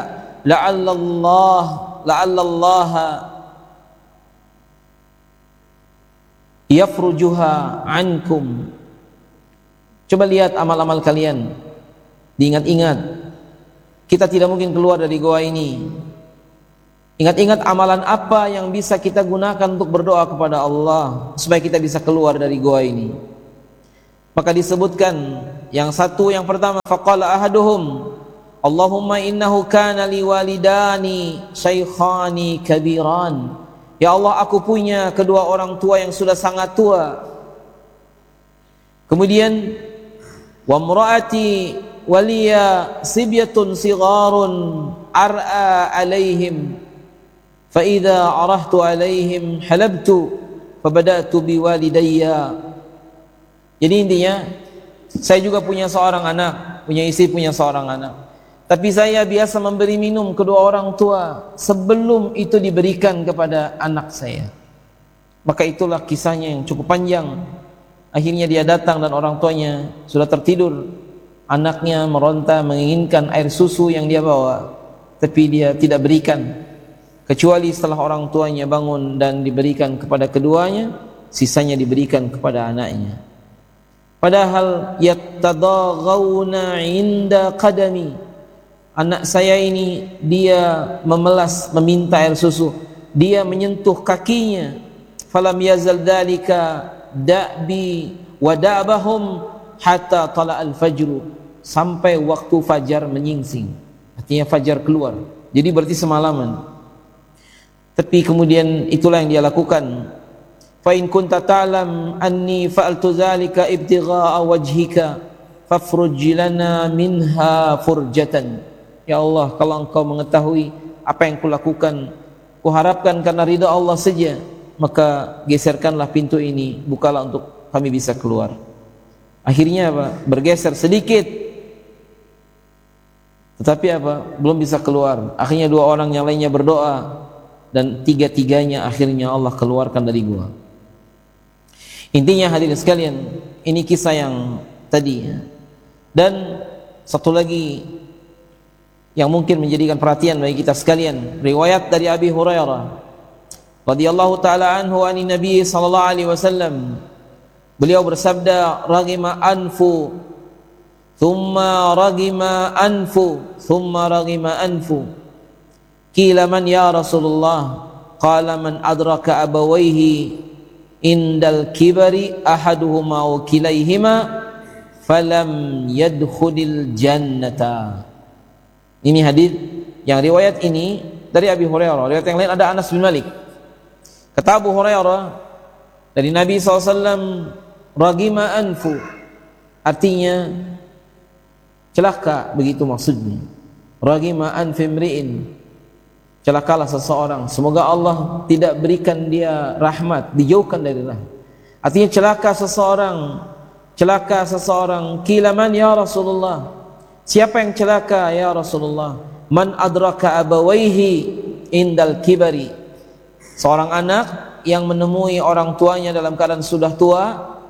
la'allallaha yafrujuha ankum. Coba lihat amal-amal kalian. Diingat-ingat. Kita tidak mungkin keluar dari goa ini. Ingat-ingat amalan apa yang bisa kita gunakan untuk berdoa kepada Allah supaya kita bisa keluar dari goa ini. Maka disebutkan yang pertama, faqala ahaduhum, Allahumma innahu kana li walidani shaykhani kabiran. Ya Allah, aku punya kedua orang tua yang sudah sangat tua. Kemudian wa mraati waliya sibyatun sigharun ar'a alaihim fa idza arahtu alaihim halabtu fa bada'tu biwalidayya. Jadi intinya, saya juga punya seorang anak, punya istri, punya seorang anak. Tapi saya biasa memberi minum kedua orang tua sebelum itu diberikan kepada anak saya. Maka itulah kisahnya yang cukup panjang. Akhirnya dia datang dan orang tuanya sudah tertidur. Anaknya meronta menginginkan air susu yang dia bawa, tapi dia tidak berikan. Kecuali setelah orang tuanya bangun dan diberikan kepada keduanya, sisanya diberikan kepada anaknya. Padahal yattadaghawna 'inda qadami. Anak saya ini dia memelas meminta air susu, dia menyentuh kakinya. Falam yazal dzalika da'bi wa da'bahum hatta tala'al fajru, sampai waktu fajar menyingsing. Artinya fajar keluar. Jadi berarti semalaman. Tapi kemudian itulah yang dia lakukan. Fa in kunta ta'lam anni fa'altu dzalika ibtigha'a wajhika fafruj lana minha furjatan. Ya Allah, kalau engkau mengetahui apa yang kulakukan, kuharapkan karena ridha Allah saja, maka geserkanlah pintu ini, bukalah untuk kami bisa keluar. Akhirnya apa? Bergeser sedikit, tetapi apa? Belum bisa keluar. Akhirnya dua orang yang lainnya berdoa, dan tiga-tiganya akhirnya Allah keluarkan dari gua. Intinya hadirin sekalian, ini kisah yang tadi. Dan satu lagi yang mungkin menjadikan perhatian bagi kita sekalian, riwayat dari Abi Hurairah radhiyallahu taala anhu ani Nabi sallallahu alaihi wasallam. Beliau bersabda, ragima anfu thumma ragima anfu thumma ragima anfu. Qila man ya Rasulullah? Qala man adraka abawayhi indal kibari ahaduhuma wa kilayhima falam yadkhulil jannata. Ini hadis yang riwayat ini dari Abi Hurairah. Riwayat yang lain ada Anas bin Malik. Kata Abu Hurairah dari Nabi SAW, ragima anfu, artinya celaka, begitu maksudnya. Ragima anfi imri'in, celakalah seseorang, semoga Allah tidak berikan dia rahmat, dijauhkan dari rahmat. Artinya celaka seseorang. Qila man ya Rasulullah? Siapa yang celaka ya Rasulullah? Man adraka abawaihi indal kibari, seorang anak yang menemui orang tuanya dalam keadaan sudah tua.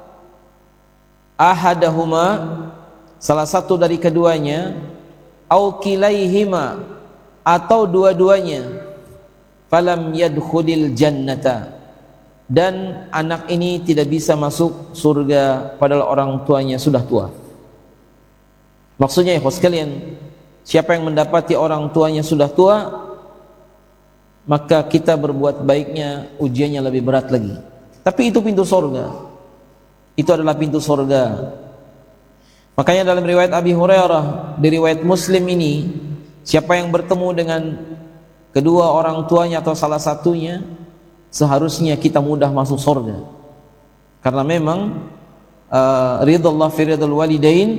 Ahadahuma, salah satu dari keduanya. Au kilaihima, atau dua-duanya. Falam yadkhulil jannata, dan anak ini tidak bisa masuk surga padahal orang tuanya sudah tua. Maksudnya ya sekalian, siapa yang mendapati orang tuanya sudah tua, maka kita berbuat baiknya ujiannya lebih berat lagi. Tapi itu pintu surga. Itu adalah pintu surga. Makanya dalam riwayat Abi Hurairah, di riwayat Muslim ini, siapa yang bertemu dengan kedua orang tuanya atau salah satunya, seharusnya kita mudah masuk surga. Karena memang ridha Allah fi ridhal walidain,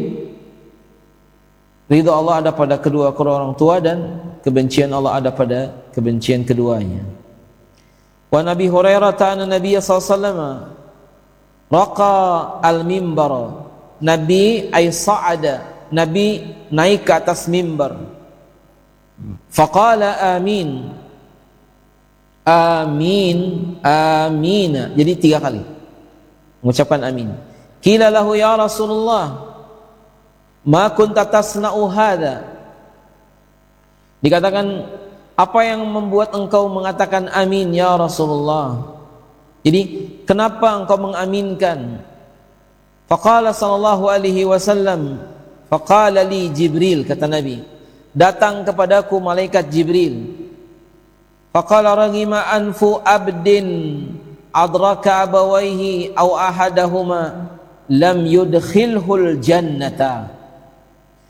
ridha Allah ada pada kedua orang tua, dan kebencian Allah ada pada kebencian keduanya. Wa Nabi Hurairah ta'ala Nabi SAW raqa al-mimbar. Nabi ay sa'ada, Nabi naik ke atas mimbar. Faqala amin. Amin, amina. Jadi 3 kali mengucapkan amin. Qila lahu ya Rasulullah, ma kunta tasna'u hadza? Dikatakan, apa yang membuat engkau mengatakan amin ya Rasulullah? Jadi kenapa engkau mengaminkan? Faqala sallallahu alaihi wasallam, faqala li Jibril, kata Nabi, datang kepadaku malaikat Jibril. Faqala raghima anfu abdin adraka abawaihi aw ahadahuma lam yudkhilhul jannata.